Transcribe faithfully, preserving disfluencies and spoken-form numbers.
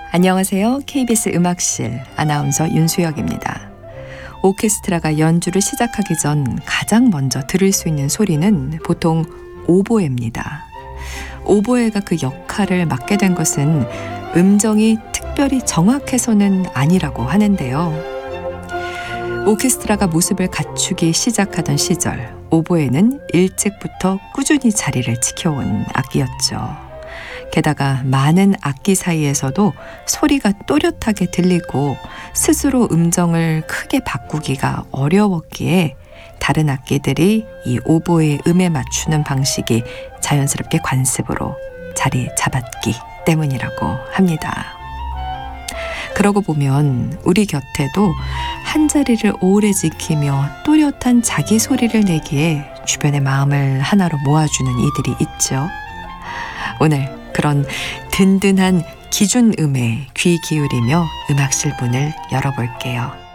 안녕하세요. 케이비에스 음악실 아나운서 윤수혁입니다. 오케스트라가 연주를 시작하기 전 가장 먼저 들을 수 있는 소리는 보통 오보에입니다. 오보에가 그 역할을 맡게 된 것은 음정이 특별히 정확해서는 아니라고 하는데요. 오케스트라가 모습을 갖추기 시작하던 시절, 오보에는 일찍부터 꾸준히 자리를 지켜온 악기였죠. 게다가 많은 악기 사이에서도 소리가 또렷하게 들리고 스스로 음정을 크게 바꾸기가 어려웠기에 다른 악기들이 이 오보의 음에 맞추는 방식이 자연스럽게 관습으로 자리 잡았기 때문이라고 합니다. 그러고 보면 우리 곁에도 한 자리를 오래 지키며 또렷한 자기 소리를 내기에 주변의 마음을 하나로 모아주는 이들이 있죠. 오늘 그런 든든한 기준음에 귀 기울이며 음악실 문을 열어볼게요.